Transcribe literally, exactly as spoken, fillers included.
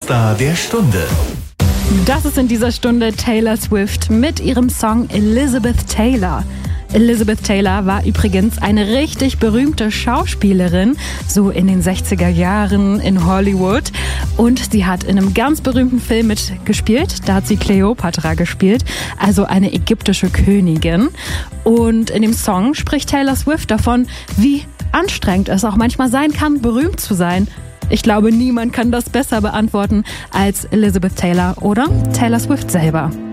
Star der Stunde. Das ist in dieser Stunde Taylor Swift mit ihrem Song Elizabeth Taylor. Elizabeth Taylor war übrigens eine richtig berühmte Schauspielerin, so in den sechziger Jahren in Hollywood. Und sie hat in einem ganz berühmten Film mitgespielt. Da hat sie Cleopatra gespielt, also eine ägyptische Königin. Und in dem Song spricht Taylor Swift davon, wie anstrengend es auch manchmal sein kann, berühmt zu sein. Ich glaube, niemand kann das besser beantworten als Elizabeth Taylor oder Taylor Swift selber.